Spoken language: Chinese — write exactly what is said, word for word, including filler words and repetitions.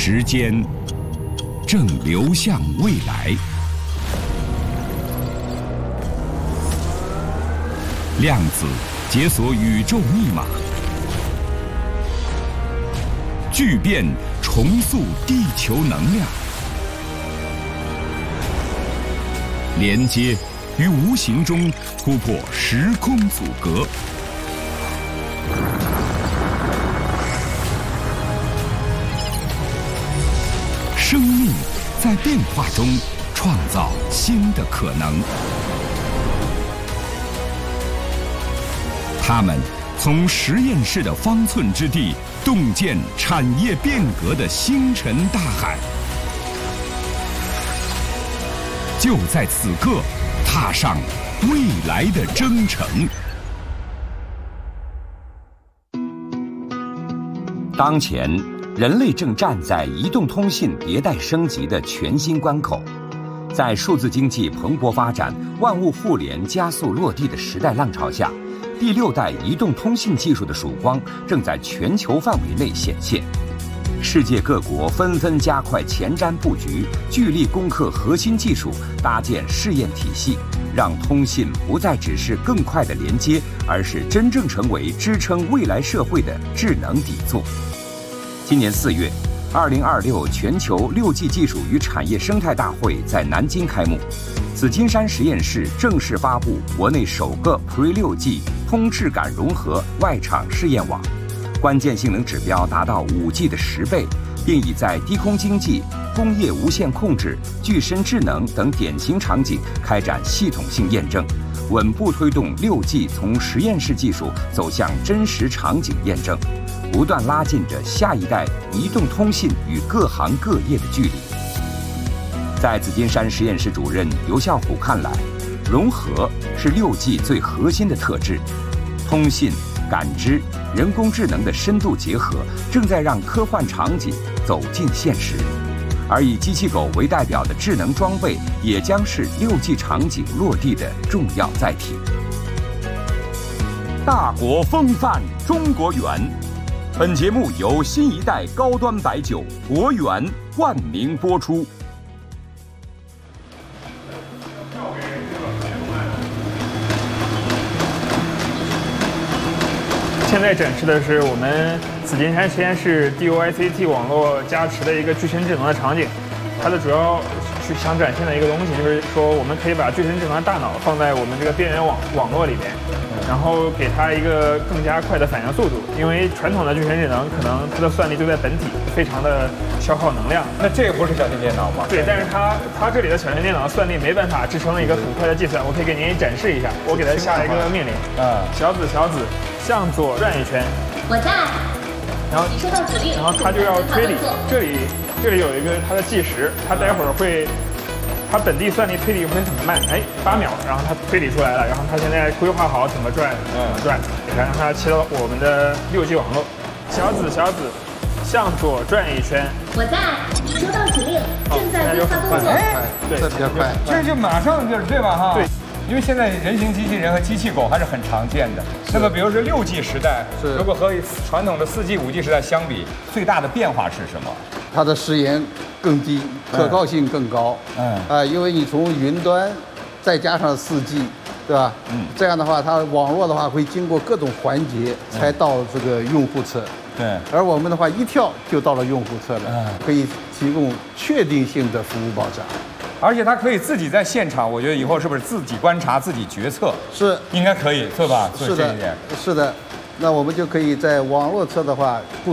时间正流向未来，量子解锁宇宙密码，巨变重塑地球能量，连接于无形中突破时空阻隔。生命在变化中创造新的可能。他们从实验室的方寸之地洞见产业变革的星辰大海。就在此刻，踏上未来的征程。当前，人类正站在移动通信迭代升级的全新关口，在数字经济蓬勃发展、万物互联加速落地的时代浪潮下，第六代移动通信技术的曙光正在全球范围内显现。世界各国纷纷加快前瞻布局，聚力攻克核心技术，搭建试验体系，让通信不再只是更快的连接，而是真正成为支撑未来社会的智能底座。今年四月，二零二六全球六 G 技术与产业生态大会在南京开幕，紫金山实验室正式发布国内首个 Pre 六 G 通质感融合外场试验网，关键性能指标达到五 G 的十倍，并已在低空经济、工业无线控制、具身智能等典型场景开展系统性验证，稳步推动六 G 从实验室技术走向真实场景验证，不断拉近着下一代移动通信与各行各业的距离。在紫金山实验室主任尤孝虎看来，融合是六 G 最核心的特质，通信、感知、人工智能的深度结合，正在让科幻场景走进现实。而以机器狗为代表的智能装备，也将是六 G 场景落地的重要载体。大国风范，中国圆。本节目由新一代高端白酒国元冠名播出。 现在展示的是我们紫金山实验室 D O I C T 网络加持的一个具身智能的场景。它的主要是想展现的一个东西，就是说我们可以把具身智能的大脑放在我们这个边缘网网络里面，然后给它一个更加快的反应速度。因为传统的具身智能可能它的算力就在本体，非常的消耗能量。 那这个不是小型电脑吗？ 对，但是它它这里的小型电脑的算力没办法支撑一个很快的计算。我可以给您展示一下，我给它下一个命令，嗯，小紫小紫向左转一圈， 我在。 然后你收到指令， 然后它就要推理，这里这里有一个它的计时，它待会儿会，它本地算力推理会很慢，哎，八秒，然后它推理出来了，然后它现在规划好怎么转，怎么转，给它让它切到我们的六 G 网络。小紫小紫，向左转一圈， 我在。你收到指令，正在规划动作。 哎，对，这比较快，这就马上就是对吧？哈，对。因为现在人形机器人和机器狗还是很常见的。那么，比如说六 G 时代，如果和传统的四 G、五 G 时代相比，最大的变化是什么？ 它的时延更低，可靠性更高。嗯啊、呃，因为你从云端再加上四 G， 对吧？嗯，这样的话，它网络的话会经过各种环节才到这个用户侧。对，而我们的话一跳就到了用户侧了，嗯，可以提供确定性的服务保障。 而且它可以自己在现场，我觉得以后是不是自己观察、自己决策？ 是， 应该可以，对吧？ 是的，是的。那我们就可以在网络侧的话。